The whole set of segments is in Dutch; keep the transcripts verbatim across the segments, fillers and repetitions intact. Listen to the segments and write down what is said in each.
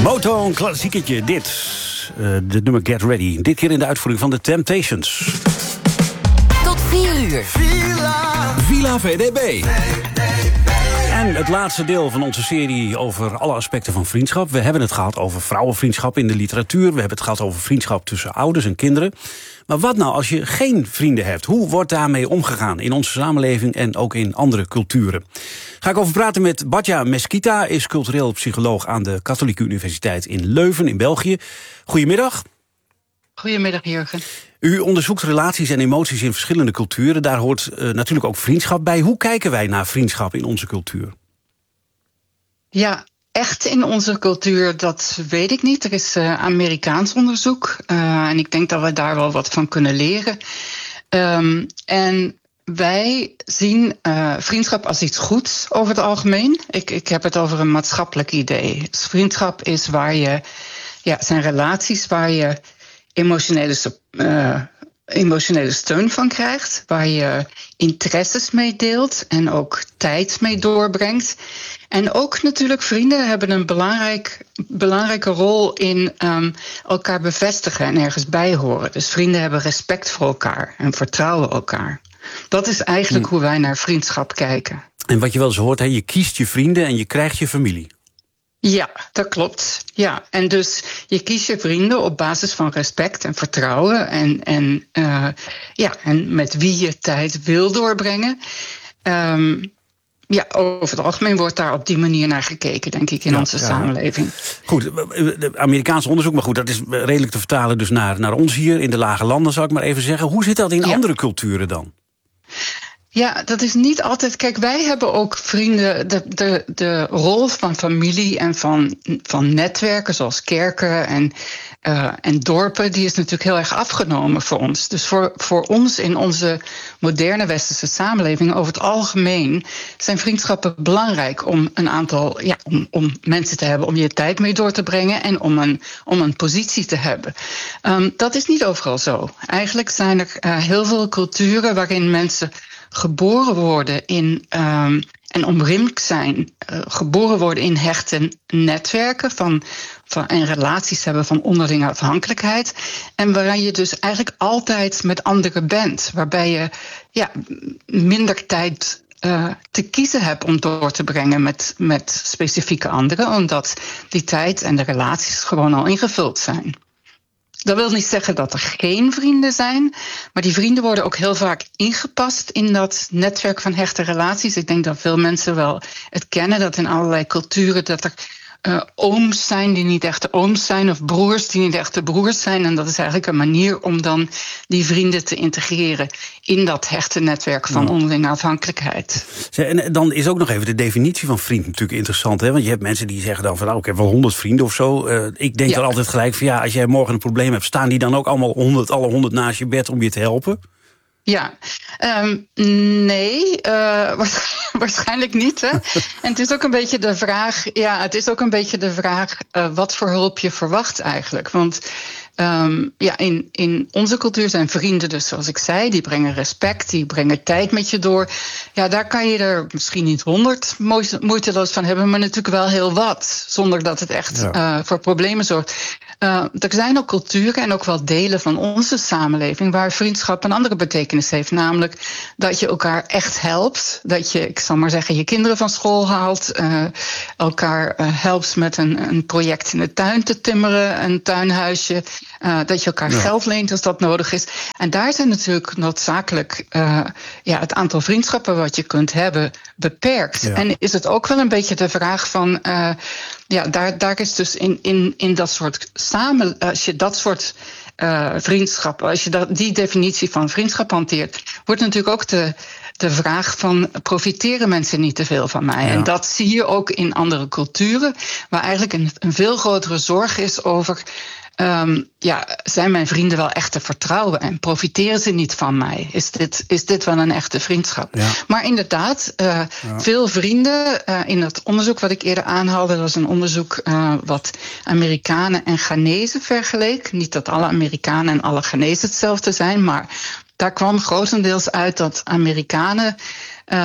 Motown, klassieketje, dit. Uh, de nummer Get Ready. Dit keer in de uitvoering van The Temptations. Tot vier uur. Villa, Villa V D B. En het laatste deel van onze serie over alle aspecten van vriendschap. We hebben het gehad over vrouwenvriendschap in de literatuur. We hebben het gehad over vriendschap tussen ouders en kinderen. Maar wat nou als je geen vrienden hebt? Hoe wordt daarmee omgegaan in onze samenleving en ook in andere culturen? Ga ik over praten met Batja Mesquita, is cultureel psycholoog aan de Katholieke Universiteit in Leuven in België. Goedemiddag. Goedemiddag, Jurgen. U onderzoekt relaties en emoties in verschillende culturen. Daar hoort uh, natuurlijk ook vriendschap bij. Hoe kijken wij naar vriendschap in onze cultuur? Ja, echt in onze cultuur, dat weet ik niet. Er is uh, Amerikaans onderzoek. Uh, en ik denk dat we daar wel wat van kunnen leren. Um, en wij zien uh, vriendschap als iets goeds over het algemeen. Ik, ik heb het over een maatschappelijk idee. Dus vriendschap is waar je, ja, zijn relaties waar je emotionele, uh, emotionele steun van krijgt, waar je interesses mee deelt en ook tijd mee doorbrengt. En ook natuurlijk vrienden hebben een belangrijk, belangrijke rol in um, elkaar bevestigen en ergens bij horen. Dus vrienden hebben respect voor elkaar en vertrouwen elkaar. Dat is eigenlijk hmm. hoe wij naar vriendschap kijken. En wat je wel eens hoort, hè, je kiest je vrienden en je krijgt je familie. Ja, dat klopt. Ja, en dus je kiest je vrienden op basis van respect en vertrouwen en, en, uh, ja, en met wie je tijd wil doorbrengen. Um, ja, over het algemeen wordt daar op die manier naar gekeken, denk ik, in ja, onze ja. samenleving. Goed, het Amerikaanse onderzoek, maar goed, dat is redelijk te vertalen dus naar, naar ons hier in de lage landen, zou ik maar even zeggen. Hoe zit dat in ja. andere culturen dan? Ja, dat is niet altijd. Kijk, wij hebben ook vrienden. De, de, de rol van familie en van, van netwerken zoals kerken en, uh, en dorpen, die is natuurlijk heel erg afgenomen voor ons. Dus voor, voor ons in onze moderne westerse samenleving over het algemeen zijn vriendschappen belangrijk om een aantal, ja, om, om mensen te hebben, om je tijd mee door te brengen en om een, om een positie te hebben. Um, dat is niet overal zo. Eigenlijk zijn er uh, heel veel culturen waarin mensen geboren worden in um, en omringd zijn, uh, geboren worden in hechte netwerken van, van, en relaties hebben van onderlinge afhankelijkheid. En waarin je dus eigenlijk altijd met anderen bent, waarbij je ja, minder tijd uh, te kiezen hebt om door te brengen met, met specifieke anderen, omdat die tijd en de relaties gewoon al ingevuld zijn. Dat wil niet zeggen dat er geen vrienden zijn, maar die vrienden worden ook heel vaak ingepast in dat netwerk van hechte relaties. Ik denk dat veel mensen wel het kennen, dat in allerlei culturen dat er uh, ooms zijn die niet echte ooms zijn of broers die niet echte broers zijn. En dat is eigenlijk een manier om dan die vrienden te integreren in dat hechte netwerk van onderlinge afhankelijkheid. En dan is ook nog even de definitie van vriend natuurlijk interessant, hè? Want je hebt mensen die zeggen dan van nou, ik heb wel honderd vrienden of zo. Uh, ik denk ja. dan altijd gelijk van ja, als jij morgen een probleem hebt, staan die dan ook allemaal honderd, alle honderd naast je bed om je te helpen? Ja, um, nee, uh, waarschijnlijk niet. Hè? En het is ook een beetje de vraag, ja, het is ook een beetje de vraag uh, wat voor hulp je verwacht eigenlijk. Want um, ja, in, in onze cultuur zijn vrienden dus, zoals ik zei, die brengen respect, die brengen tijd met je door. Ja, daar kan je er misschien niet honderd moeiteloos van hebben, maar natuurlijk wel heel wat, zonder dat het echt ja. uh, voor problemen zorgt. Uh, er zijn ook culturen en ook wel delen van onze samenleving waar vriendschap een andere betekenis heeft. Namelijk dat je elkaar echt helpt. Dat je, ik zal maar zeggen, je kinderen van school haalt. Uh, elkaar uh, helpt met een, een project in de tuin te timmeren, een tuinhuisje. Uh, dat je elkaar ja. geld leent als dat nodig is. En daar zijn natuurlijk noodzakelijk uh, ja, het aantal vriendschappen wat je kunt hebben beperkt. Ja. En is het ook wel een beetje de vraag van Uh, ja, daar, daar is dus in, in, in dat soort samen, als je dat soort uh, vriendschappen, als je dat, die definitie van vriendschap hanteert, wordt natuurlijk ook de, de vraag van profiteren mensen niet te veel van mij? Ja. En dat zie je ook in andere culturen, waar eigenlijk een, een veel grotere zorg is over Um, ja, zijn mijn vrienden wel echt te vertrouwen en profiteren ze niet van mij? Is dit, is dit wel een echte vriendschap? Ja. Maar inderdaad, uh, ja. veel vrienden, uh, in dat onderzoek wat ik eerder aanhaalde, dat was een onderzoek uh, wat Amerikanen en Ghanezen vergeleek. Niet dat alle Amerikanen en alle Ghanezen hetzelfde zijn, maar daar kwam grotendeels uit dat Amerikanen Uh,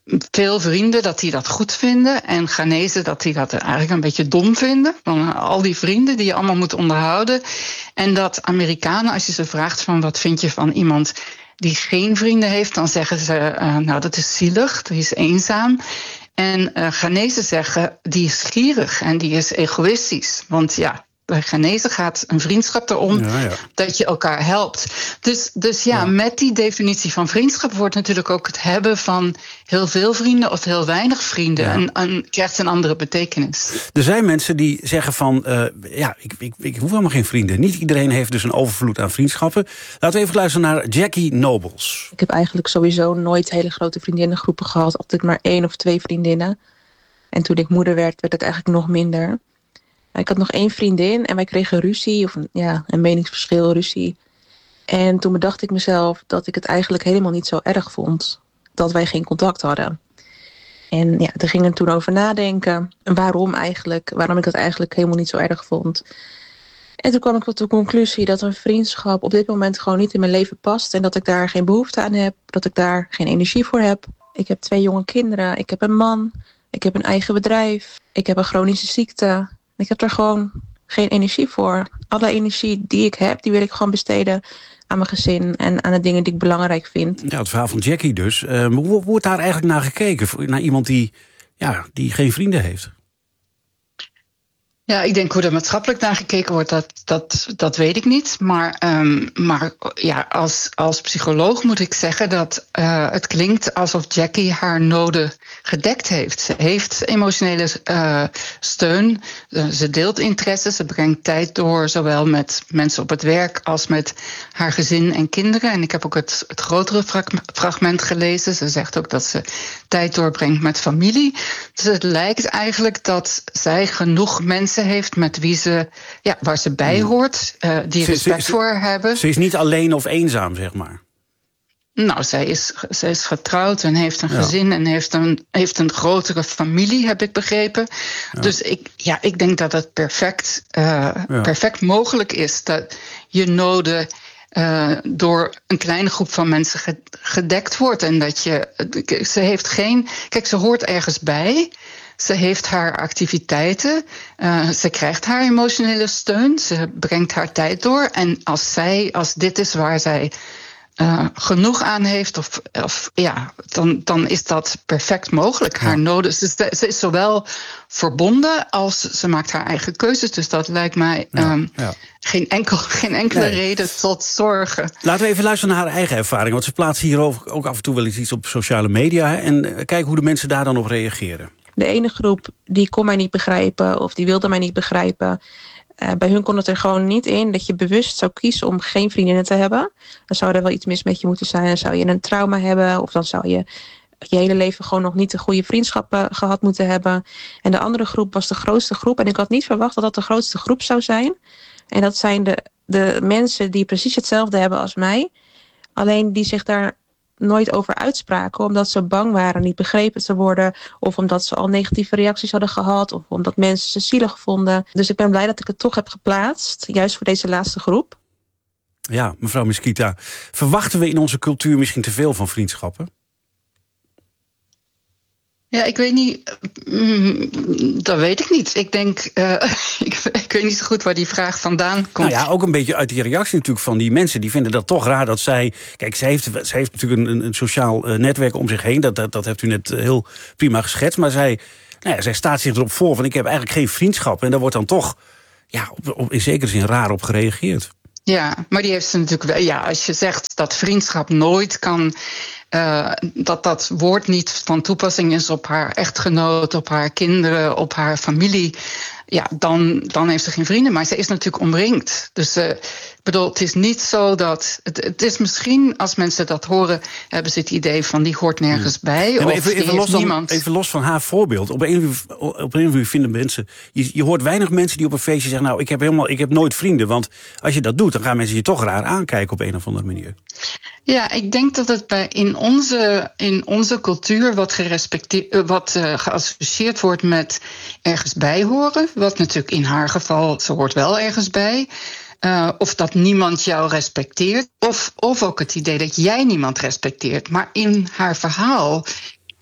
veel vrienden dat die dat goed vinden. En Ghanese dat die dat eigenlijk een beetje dom vinden. Van al die vrienden die je allemaal moet onderhouden. En dat Amerikanen, als je ze vraagt van wat vind je van iemand die geen vrienden heeft, dan zeggen ze, uh, nou dat is zielig, die is eenzaam. En uh, Ghanese zeggen, die is gierig en die is egoïstisch. Want ja, bij Ghanese gaat een vriendschap erom ja, ja. dat je elkaar helpt. Dus, dus ja, ja, met die definitie van vriendschap wordt natuurlijk ook het hebben van heel veel vrienden of heel weinig vrienden. Ja. En, en krijgt een andere betekenis. Er zijn mensen die zeggen van, uh, ja, ik, ik, ik hoef helemaal geen vrienden. Niet iedereen heeft dus een overvloed aan vriendschappen. Laten we even luisteren naar Jackie Nobles. Ik heb eigenlijk sowieso nooit hele grote vriendinnengroepen gehad. Altijd maar één of twee vriendinnen. En toen ik moeder werd, werd het eigenlijk nog minder. Ik had nog één vriendin en wij kregen ruzie, of een, ja, een meningsverschil, ruzie. En toen bedacht ik mezelf dat ik het eigenlijk helemaal niet zo erg vond dat wij geen contact hadden. En ja, daar ging ik toen over nadenken. Waarom eigenlijk, waarom ik dat eigenlijk helemaal niet zo erg vond. En toen kwam ik tot de conclusie dat een vriendschap op dit moment gewoon niet in mijn leven past. En dat ik daar geen behoefte aan heb, dat ik daar geen energie voor heb. Ik heb twee jonge kinderen, ik heb een man, ik heb een eigen bedrijf, ik heb een chronische ziekte. Ik heb er gewoon geen energie voor. Alle energie die ik heb, die wil ik gewoon besteden aan mijn gezin en aan de dingen die ik belangrijk vind. Ja, het verhaal van Jackie dus. Uh, hoe wordt daar eigenlijk naar gekeken? Naar iemand die, ja, die geen vrienden heeft? Ja, ik denk hoe er maatschappelijk naar gekeken wordt, dat, dat, dat weet ik niet. Maar, um, maar ja, als, als psycholoog moet ik zeggen dat uh, het klinkt alsof Jackie haar noden gedekt heeft. Ze heeft emotionele uh, steun, uh, ze deelt interesses, ze brengt tijd door, zowel met mensen op het werk als met haar gezin en kinderen. En ik heb ook het, het grotere fragment gelezen. Ze zegt ook dat ze tijd doorbrengt met familie. Dus het lijkt eigenlijk dat zij genoeg mensen heeft met wie ze, ja, waar ze bij hoort, uh, die respect ze, ze, voor haar hebben. Ze is niet alleen of eenzaam, zeg maar. Nou, zij is, zij is getrouwd en heeft een ja. gezin en heeft een, heeft een grotere familie, heb ik begrepen. Ja. Dus ik, ja, ik denk dat het perfect, uh, ja. perfect mogelijk is dat je noden Uh, door een kleine groep van mensen gedekt wordt. En dat je, ze heeft geen, kijk, ze hoort ergens bij. Ze heeft haar activiteiten. Uh, ze krijgt haar emotionele steun. Ze brengt haar tijd door. En als zij, als dit is waar zij uh, genoeg aan heeft, of, of ja, dan, dan is dat perfect mogelijk. Haar ja. noden. Ze, ze is zowel verbonden als ze maakt haar eigen keuzes. Dus dat lijkt mij ja, um, ja. Geen, enkel, geen enkele nee. reden tot zorgen. Laten we even luisteren naar haar eigen ervaring. Want ze plaatsen hierover ook af en toe wel iets op sociale media. Hè, en kijken hoe de mensen daar dan op reageren. De ene groep die kon mij niet begrijpen of die wilde mij niet begrijpen. Uh, bij hun kon het er gewoon niet in dat je bewust zou kiezen om geen vriendinnen te hebben. Dan zou er wel iets mis met je moeten zijn. Dan zou je een trauma hebben of dan zou je je hele leven gewoon nog niet de goede vriendschappen gehad moeten hebben. En de andere groep was de grootste groep. En ik had niet verwacht dat dat de grootste groep zou zijn. En dat zijn de, de mensen die precies hetzelfde hebben als mij. Alleen die zich daar nooit over uitspraken, omdat ze bang waren niet begrepen te worden, of omdat ze al negatieve reacties hadden gehad, of omdat mensen ze zielig vonden. Dus ik ben blij dat ik het toch heb geplaatst, juist voor deze laatste groep. Ja, mevrouw Mesquita, verwachten we in onze cultuur misschien te veel van vriendschappen? Ja, ik weet niet. Mm, dat weet ik niet. Ik denk, uh, ik, ik weet niet zo goed waar die vraag vandaan komt. Nou ja, ook een beetje uit die reactie natuurlijk van die mensen. Die vinden dat toch raar dat zij. Kijk, zij heeft, zij heeft natuurlijk een, een sociaal uh, netwerk om zich heen. Dat, dat, dat hebt u net heel prima geschetst. Maar zij, nou ja, zij staat zich erop voor van ik heb eigenlijk geen vriendschap. En daar wordt dan toch ja, op, op, in zekere zin raar op gereageerd. Ja, maar die heeft ze natuurlijk wel. Ja, als je zegt dat vriendschap nooit kan. Uh, dat dat woord niet van toepassing is op haar echtgenoot, op haar kinderen, op haar familie. Ja, dan, dan heeft ze geen vrienden. Maar ze is natuurlijk omringd. Dus uh, ik bedoel, het is niet zo dat. Het, het is misschien, als mensen dat horen, hebben ze het idee van die hoort nergens bij. Ja, of even, even, los dan, niemand... even los van haar voorbeeld. Op een of andere manier vinden mensen. Je, je hoort weinig mensen die op een feestje zeggen: nou, ik heb helemaal, ik heb nooit vrienden. Want als je dat doet, dan gaan mensen je toch raar aankijken op een of andere manier. Ja, ik denk dat het bij in onze, in onze cultuur wat, gerespecteerd, wat uh, geassocieerd wordt met ergens bij horen. Wat natuurlijk in haar geval, ze hoort wel ergens bij. Uh, of dat niemand jou respecteert. Of, of ook het idee dat jij niemand respecteert. Maar in haar verhaal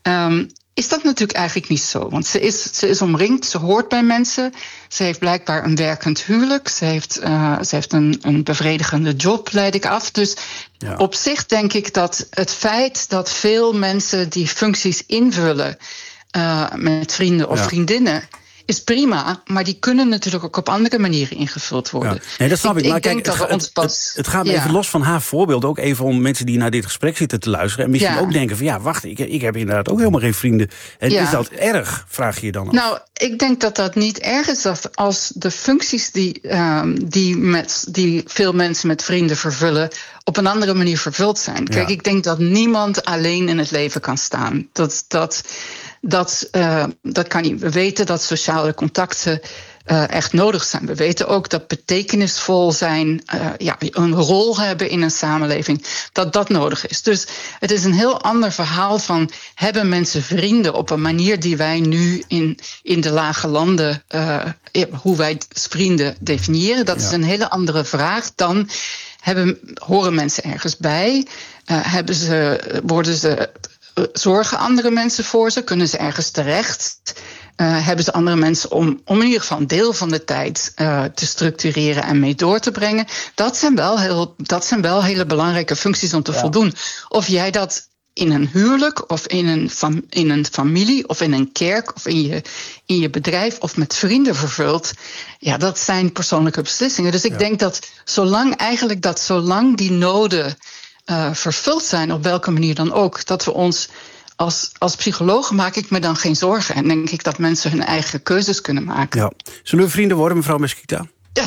Um, is dat natuurlijk eigenlijk niet zo. Want ze is, ze is omringd, ze hoort bij mensen. Ze heeft blijkbaar een werkend huwelijk. Ze heeft, uh, ze heeft een, een bevredigende job, leid ik af. Dus ja. Op zich denk ik dat het feit dat veel mensen die functies invullen uh, met vrienden of ja. vriendinnen is prima, maar die kunnen natuurlijk ook op andere manieren ingevuld worden. Ja. Nee, dat snap ik. Ik, maar ik kijk, denk dat het, we ons pas... Het, het gaat ja. even los van haar voorbeeld, ook even om mensen die naar dit gesprek zitten te luisteren en misschien ja. ook denken van ja, wacht, ik, ik heb inderdaad ook helemaal geen vrienden. En ja. is dat erg, vraag je je dan af? Nou, ik denk dat dat niet erg is dat als de functies die, um, die, met, die veel mensen met vrienden vervullen op een andere manier vervuld zijn. Kijk, ja. ik denk dat niemand alleen in het leven kan staan. Dat... dat Dat, uh, dat kan niet. We weten dat sociale contacten uh, echt nodig zijn. We weten ook dat betekenisvol zijn, uh, ja, een rol hebben in een samenleving, dat dat nodig is. Dus het is een heel ander verhaal van hebben mensen vrienden op een manier die wij nu in, in de lage landen, uh, hoe wij vrienden definiëren. Dat ja. is een hele andere vraag dan hebben, horen mensen ergens bij, uh, hebben ze, worden ze zorgen andere mensen voor ze? Kunnen ze ergens terecht? Uh, hebben ze andere mensen om, om in ieder geval een deel van de tijd uh, te structureren en mee door te brengen? Dat zijn wel, heel, dat zijn wel hele belangrijke functies om te ja. voldoen. Of jij dat in een huwelijk of in een, fam, in een familie of in een kerk of in je, in je bedrijf of met vrienden vervult, ja, dat zijn persoonlijke beslissingen. Dus ik ja. denk dat zolang eigenlijk dat zolang die noden Uh, vervuld zijn, op welke manier dan ook, dat we ons als, als psycholoog maak ik me dan geen zorgen en denk ik dat mensen hun eigen keuzes kunnen maken. Ja. Zullen we vrienden worden, mevrouw Mesquita?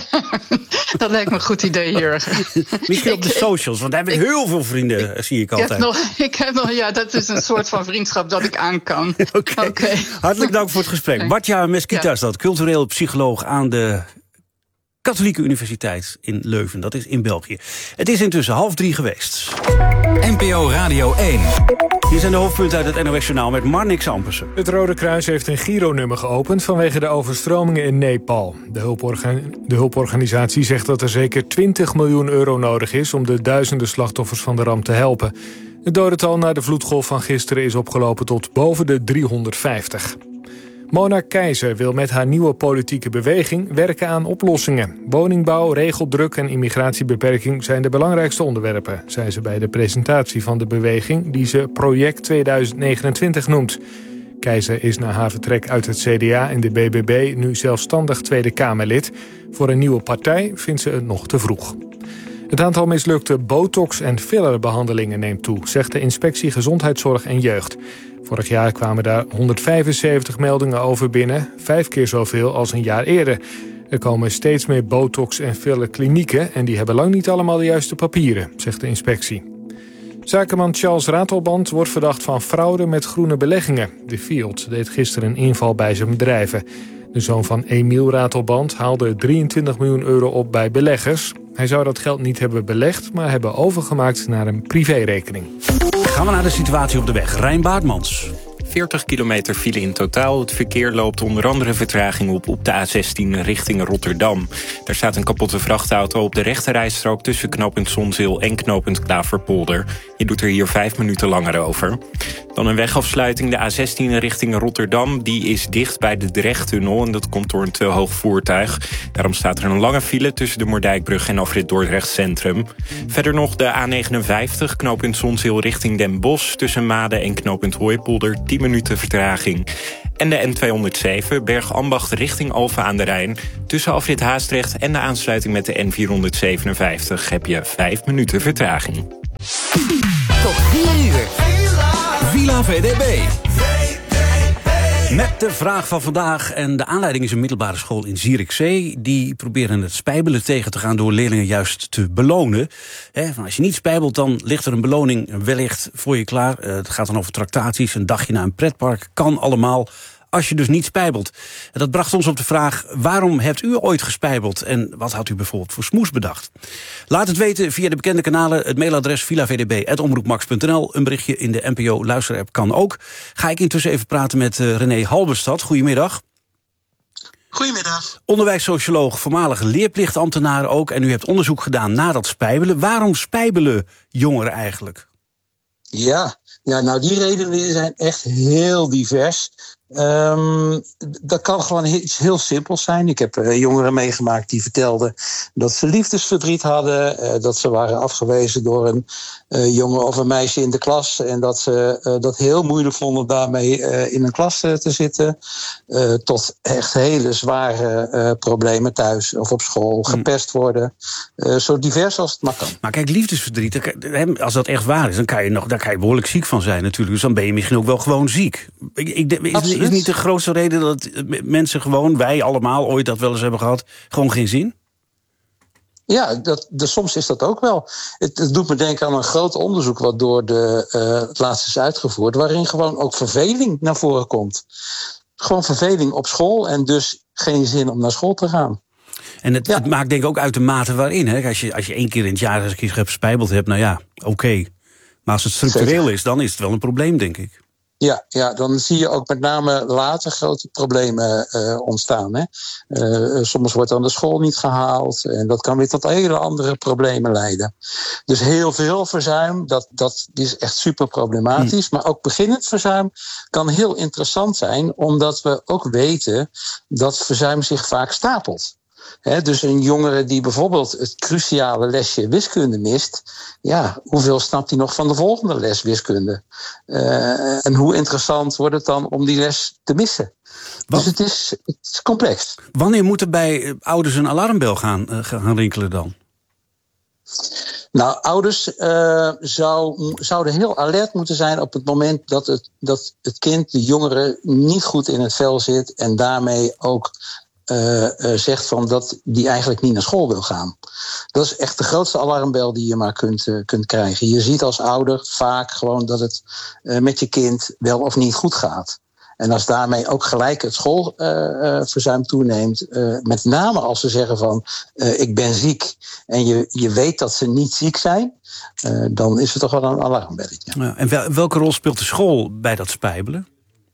Dat lijkt me een goed idee, Jurgen. Misschien op de socials, want daar hebben we heel veel vrienden, ik, zie ik altijd. Ik heb nog, ik heb nog, ja, dat is een soort van vriendschap dat ik aan kan. Oké, okay. okay. Hartelijk dank voor het gesprek. Bartja Mesquita is dat, cultureel psycholoog aan de Katholieke Universiteit in Leuven, dat is in België. Het is intussen half drie geweest. N P O Radio één. Hier zijn de hoofdpunten uit het N O S-journaal met Marnix Ampersen. Het Rode Kruis heeft een gironummer geopend vanwege de overstromingen in Nepal. De, hulporgan- de hulporganisatie zegt dat er zeker twintig miljoen euro nodig is om de duizenden slachtoffers van de ramp te helpen. Het dodental na de vloedgolf van gisteren is opgelopen tot boven de driehonderdvijftig. Mona Keizer wil met haar nieuwe politieke beweging werken aan oplossingen. Woningbouw, regeldruk en immigratiebeperking zijn de belangrijkste onderwerpen, zei ze bij de presentatie van de beweging die ze Project tweeduizend negenentwintig noemt. Keizer is na haar vertrek uit het C D A en de B B B nu zelfstandig Tweede Kamerlid. Voor een nieuwe partij vindt ze het nog te vroeg. Het aantal mislukte botox- en fillerbehandelingen neemt toe, zegt de Inspectie Gezondheidszorg en Jeugd. Vorig jaar kwamen daar honderdvijfenzeventig meldingen over binnen, vijf keer zoveel als een jaar eerder. Er komen steeds meer botox- en fillerklinieken en die hebben lang niet allemaal de juiste papieren, zegt de inspectie. Zakenman Charles Ratelband wordt verdacht van fraude met groene beleggingen. De Fiat deed gisteren een inval bij zijn bedrijven. De zoon van Emiel Ratelband haalde drieëntwintig miljoen euro op bij beleggers. Hij zou dat geld niet hebben belegd, maar hebben overgemaakt naar een privérekening. Gaan we naar de situatie op de weg. Rijn Baartmans. veertig kilometer file in totaal. Het verkeer loopt onder andere vertraging op op de A zestien richting Rotterdam. Daar staat een kapotte vrachtauto op de rechterrijstrook tussen knooppunt Zonzeel en knooppunt Klaverpolder. Je doet er hier vijf minuten langer over. Dan een wegafsluiting, de A zestien richting Rotterdam. Die is dicht bij de Drechttunnel en dat komt door een te hoog voertuig. Daarom staat er een lange file tussen de Moerdijkbrug en afrit Dordrecht Centrum. Verder nog de A negenenvijftig, knooppunt Zonzeel richting Den Bosch. Tussen Maden en knooppunt Hooipolder, tien minuten vertraging. En de N tweehonderdzeven, Bergambacht richting Alphen aan de Rijn. Tussen afrit Haastrecht en de aansluiting met de N vierhonderdzevenenvijftig heb je vijf minuten vertraging. Tot vier uur. Villa V D B. Met de vraag van vandaag, en de aanleiding is een middelbare school in Zierikzee. Die proberen het spijbelen tegen te gaan door leerlingen juist te belonen. He, als je niet spijbelt, dan ligt er een beloning wellicht voor je klaar. Uh, het gaat dan over tractaties, een dagje naar een pretpark. Kan allemaal, als je dus niet spijbelt. En dat bracht ons op de vraag, waarom hebt u ooit gespijbeld? En wat had u bijvoorbeeld voor smoes bedacht? Laat het weten via de bekende kanalen. Het mailadres villavdb apenstaartje omroepmax punt n l. Een berichtje in de N P O luisterapp kan ook. Ga ik intussen even praten met uh, René Halberstad. Goedemiddag. Goedemiddag. Onderwijssocioloog, voormalig leerplichtambtenaar ook. En u hebt onderzoek gedaan naar dat spijbelen. Waarom spijbelen jongeren eigenlijk? Ja, ja, nou die redenen zijn echt heel divers. Um, dat kan gewoon iets heel simpels zijn. Ik heb uh, jongeren meegemaakt die vertelden dat ze liefdesverdriet hadden. Uh, dat ze waren afgewezen door een uh, jongen of een meisje in de klas. En dat ze uh, dat heel moeilijk vonden daarmee uh, in een klas uh, te zitten. Uh, tot echt hele zware uh, problemen thuis of op school. Gepest worden. Uh, zo divers als het maar kan. Maar kijk, liefdesverdriet, als dat echt waar is, dan kan je, nog, dan kan je behoorlijk ziek van zijn natuurlijk. Dus dan ben je misschien ook wel gewoon ziek. Ik, ik, is, is niet de grootste reden dat mensen gewoon, wij allemaal ooit dat wel eens hebben gehad, gewoon geen zin? Ja, dat, de, soms is dat ook wel. Het, het doet me denken aan een groot onderzoek wat door de uh, het laatst is uitgevoerd, waarin gewoon ook verveling naar voren komt. Gewoon verveling op school en dus geen zin om naar school te gaan. En het, ja. het maakt denk ik ook uit de mate waarin. Hè? Als je, als je één keer in het jaar eens een keer gespijbeld hebt, nou ja, oké. Okay. Maar als het structureel Zeker. is, dan is het wel een probleem, denk ik. Ja, ja, dan zie je ook met name later grote problemen uh, ontstaan. Hè. Uh, soms wordt dan de school niet gehaald en dat kan weer tot hele andere problemen leiden. Dus heel veel verzuim, dat, dat is echt super problematisch. Hmm. Maar ook beginnend verzuim kan heel interessant zijn, omdat we ook weten dat verzuim zich vaak stapelt. He, dus een jongere die bijvoorbeeld het cruciale lesje wiskunde mist, ja, hoeveel snapt hij nog van de volgende les wiskunde? Uh, en hoe interessant wordt het dan om die les te missen? Wat? Dus het is, het is complex. Wanneer moet er bij ouders een alarmbel gaan, uh, gaan rinkelen dan? Nou, ouders uh, zou, zouden heel alert moeten zijn op het moment dat het, dat het kind, de jongere, niet goed in het vel zit en daarmee ook Uh, uh, zegt van dat die eigenlijk niet naar school wil gaan. Dat is echt de grootste alarmbel die je maar kunt, uh, kunt krijgen. Je ziet als ouder vaak gewoon dat het uh, met je kind wel of niet goed gaat. En als daarmee ook gelijk het schoolverzuim uh, uh, toeneemt, uh, met name als ze zeggen van uh, ik ben ziek en je, je weet dat ze niet ziek zijn, uh, dan is het toch wel een alarmbelletje. Ja, en wel, welke rol speelt de school bij dat spijbelen?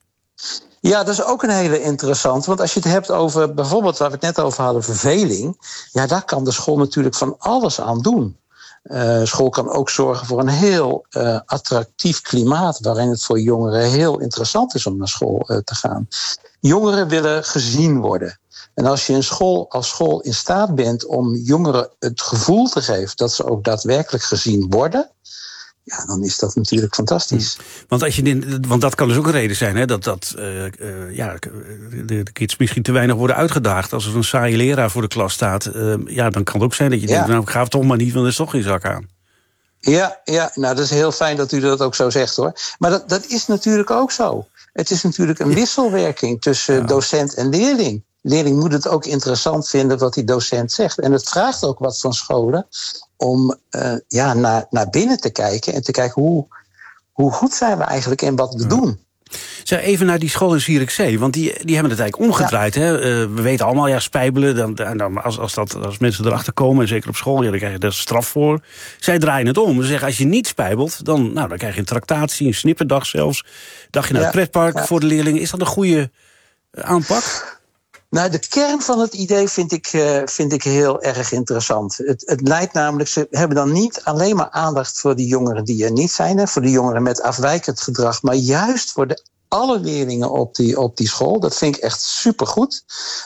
Ja, dat is ook een hele interessant. Want als je het hebt over bijvoorbeeld waar we het net over hadden, verveling, ja, daar kan de school natuurlijk van alles aan doen. Uh, school kan ook zorgen voor een heel uh, attractief klimaat waarin het voor jongeren heel interessant is om naar school uh, te gaan. Jongeren willen gezien worden. En als je een school, als school in staat bent om jongeren het gevoel te geven dat ze ook daadwerkelijk gezien worden, ja, dan is dat natuurlijk fantastisch. Want, als je, want dat kan dus ook een reden zijn, hè, dat, dat uh, uh, ja, de, de kids misschien te weinig worden uitgedaagd. Als er een saaie leraar voor de klas staat, uh, ja, dan kan het ook zijn dat je ja. denkt, nou, ik ga het toch maar niet, want er is toch geen zak aan. Ja, ja, nou, dat is heel fijn dat u dat ook zo zegt, hoor. Maar dat, dat is natuurlijk ook zo. Het is natuurlijk een wisselwerking tussen ja. docent en leerling. De leerling moet het ook interessant vinden wat die docent zegt. En het vraagt ook wat van scholen om uh, ja, naar, naar binnen te kijken en te kijken hoe, hoe goed zijn we eigenlijk in wat we ja. doen. Zeg, even naar die school in Zierikzee, want die, die hebben het eigenlijk omgedraaid. Ja. Hè? Uh, we weten allemaal, ja, spijbelen, dan, dan, als, als, dat, als mensen erachter komen, en zeker op school, ja, dan krijg je daar straf voor. Zij draaien het om. Ze zeggen, als je niet spijbelt, dan, nou, dan krijg je een tractatie, een snipperdag zelfs. Dagje naar ja. het pretpark ja. voor de leerlingen. Is dat een goede aanpak? Nou, de kern van het idee vind ik, uh, vind ik heel erg interessant. Het, het leidt namelijk, ze hebben dan niet alleen maar aandacht voor die jongeren die er niet zijn, hè, voor de jongeren met afwijkend gedrag, maar juist voor de, alle leerlingen op die, op die school. Dat vind ik echt supergoed.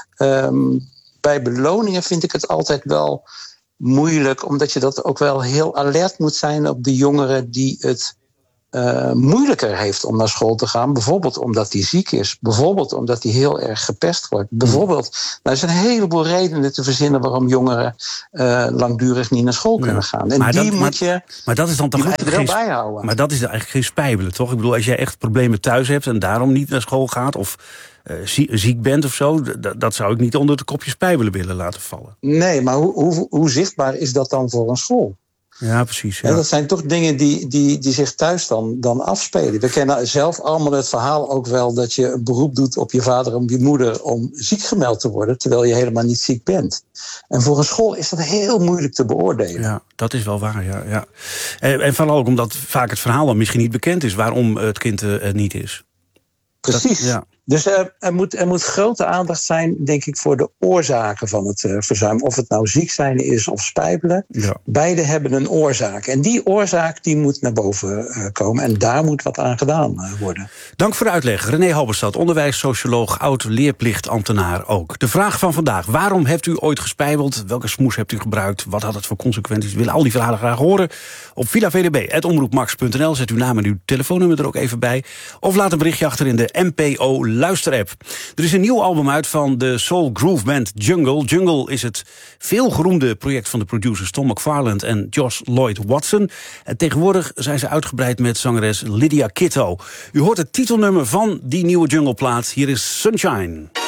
Um, bij beloningen vind ik het altijd wel moeilijk, omdat je dat ook wel heel alert moet zijn op de jongeren die het Uh, moeilijker heeft om naar school te gaan. Bijvoorbeeld omdat hij ziek is. Bijvoorbeeld omdat hij heel erg gepest wordt. Bijvoorbeeld, nou, er zijn een heleboel redenen te verzinnen waarom jongeren uh, langdurig niet naar school kunnen gaan. En maar die dat, moet maar, je, maar dat is dan toch die eigenlijk moet je er geen, wel bijhouden. Maar dat is eigenlijk geen spijbelen, toch? Ik bedoel, als jij echt problemen thuis hebt en daarom niet naar school gaat, of uh, ziek bent of zo, d- dat zou ik niet onder het kopje spijbelen willen laten vallen. Nee, maar hoe, hoe, hoe zichtbaar is dat dan voor een school? Ja, precies. Ja. Ja, dat zijn toch dingen die, die, die zich thuis dan, dan afspelen. We kennen zelf allemaal het verhaal ook wel dat je een beroep doet op je vader of je moeder om ziek gemeld te worden, terwijl je helemaal niet ziek bent. En voor een school is dat heel moeilijk te beoordelen. Ja, dat is wel waar, ja. ja. En, en vooral ook omdat vaak het verhaal dan misschien niet bekend is waarom het kind er niet is. Precies. Dat, ja. Dus uh, er, moet, er moet grote aandacht zijn, denk ik, voor de oorzaken van het uh, verzuim. Of het nou ziek zijn is of spijbelen. Ja. Beide hebben een oorzaak. En die oorzaak die moet naar boven uh, komen. En daar moet wat aan gedaan uh, worden. Dank voor de uitleg. René Halberstad, onderwijssocioloog, oud-leerplichtambtenaar ook. De vraag van vandaag. Waarom hebt u ooit gespijbeld? Welke smoes hebt u gebruikt? Wat had het voor consequenties? We willen al die verhalen graag horen. Op villa v d b punt omroepmax punt n l. Zet uw naam en uw telefoonnummer er ook even bij. Of laat een berichtje achter in de N P O luisterapp. Er is een nieuw album uit van de soul groove band Jungle. Jungle is het veelgeroemde project van de producers Tom McFarland en Josh Lloyd Watson. En tegenwoordig zijn ze uitgebreid met zangeres Lydia Kitto. U hoort het titelnummer van die nieuwe Jungleplaat. Hier is Sunshine.